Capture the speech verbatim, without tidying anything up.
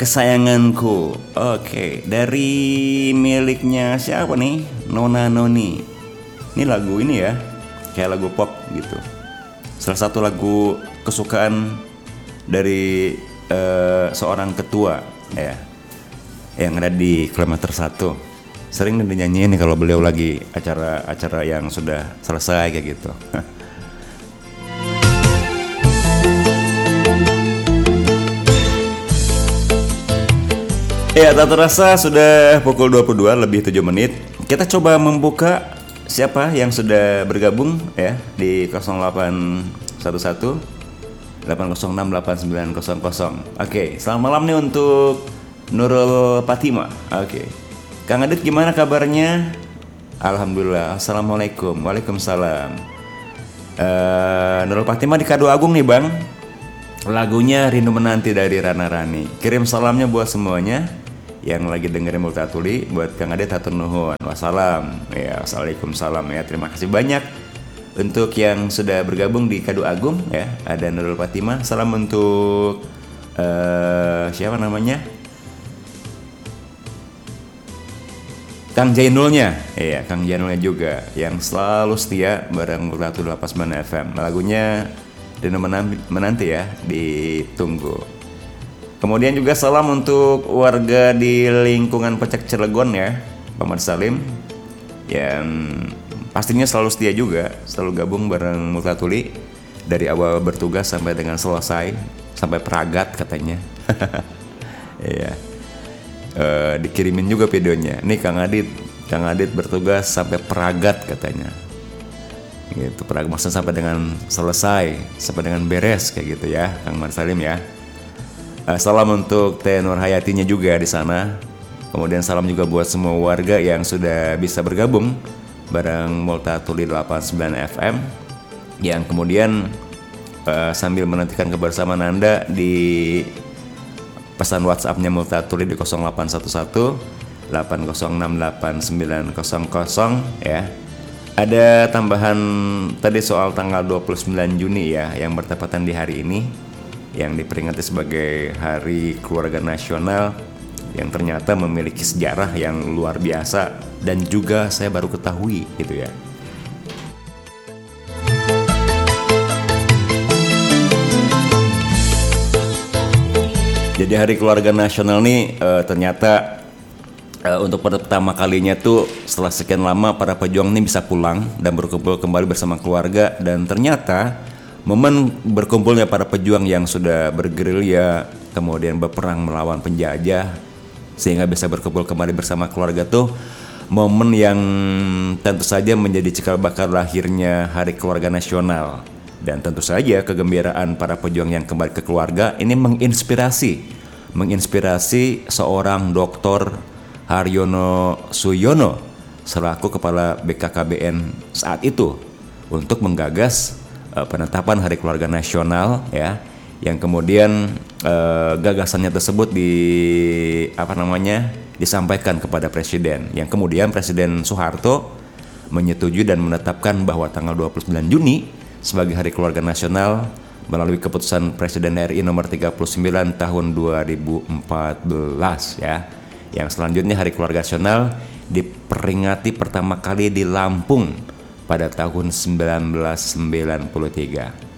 kesayanganku. Oke, dari miliknya siapa nih? Nona Noni. Ini lagu ini ya, kayak lagu pop gitu. Salah satu lagu kesukaan dari uh, seorang ketua ya, yang ada di kilometer satu. Sering dinyanyiin nih kalau beliau lagi acara-acara yang sudah selesai kayak gitu. Ya, tak terasa sudah pukul dua puluh dua lebih tujuh menit. Kita coba membuka siapa yang sudah bergabung ya di nol delapan satu satu delapan nol enam delapan sembilan nol nol. Oke, selamat malam nih untuk Nurul Fatima. Oke. Kang Adit gimana kabarnya? Alhamdulillah. Assalamualaikum. Waalaikumsalam. Uh, Nurul Fatima di Kado Agung nih, Bang. Lagunya Rindu Menanti dari Rana Rani. Kirim salamnya buat semuanya yang lagi dengerin Multatuli, buat Kang Adit hatur nuhun. Wassalam. Ya, Waalaikumsalam ya. Terima kasih banyak untuk yang sudah bergabung di Kado Agung ya. Ada Nurul Fatima. Salam untuk uh, siapa namanya? Kang Jainulnya. Iya, Kang Jainulnya juga yang selalu setia bareng Multatuli delapan puluh sembilan F M. Lagunya Rindu Menanti ya, ditunggu. Kemudian juga salam untuk warga di lingkungan Pecek Cilegon ya, Muhammad Salim, yang pastinya selalu setia juga, selalu gabung bareng Multatuli dari awal bertugas sampai dengan selesai, sampai peragat katanya. Iya, e, dikirimin juga videonya. Nih Kang Adit, Kang Adit bertugas sampai peragat katanya. Gitu, peragat maksudnya sampai dengan selesai, sampai dengan beres kayak gitu ya, Kang Muhammad Salim ya. Uh, salam untuk Teh Nur Hayatinya juga di sana. Kemudian salam juga buat semua warga yang sudah bisa bergabung bareng Multatuli delapan puluh sembilan F M, yang kemudian uh, sambil menantikan kebersamaan Anda di pesan WhatsApp-nya Multatuli di nol delapan satu satu delapan nol enam delapan sembilan nol nol ya. Ada tambahan tadi soal tanggal dua puluh sembilan Juni ya, yang bertepatan di hari ini, yang diperingati sebagai Hari Keluarga Nasional, yang ternyata memiliki sejarah yang luar biasa dan juga saya baru ketahui gitu ya. Jadi Hari Keluarga Nasional nih e, ternyata e, untuk pertama kalinya tuh setelah sekian lama para pejuang ini bisa pulang dan berkumpul kembali bersama keluarga, dan ternyata momen berkumpulnya para pejuang yang sudah bergerilya, kemudian berperang melawan penjajah, sehingga bisa berkumpul kembali bersama keluarga tuh momen yang tentu saja menjadi cikal bakal lahirnya Hari Keluarga Nasional. Dan tentu saja kegembiraan para pejuang yang kembali ke keluarga ini menginspirasi, menginspirasi seorang Doktor Haryono Suyono selaku Kepala B K K B N saat itu untuk menggagas penetapan Hari Keluarga Nasional ya, yang kemudian eh, gagasannya tersebut di apa namanya disampaikan kepada Presiden, yang kemudian Presiden Soeharto menyetujui dan menetapkan bahwa tanggal dua puluh sembilan Juni sebagai Hari Keluarga Nasional melalui keputusan Presiden R I nomor tiga puluh sembilan tahun dua ribu empat belas ya. Yang selanjutnya Hari Keluarga Nasional diperingati pertama kali di Lampung pada tahun seribu sembilan ratus sembilan puluh tiga.